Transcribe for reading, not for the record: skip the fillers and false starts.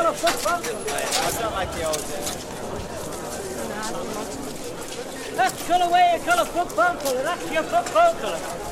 your football colour. I don't like the old That's colour where you colour football colour. That's your football colour.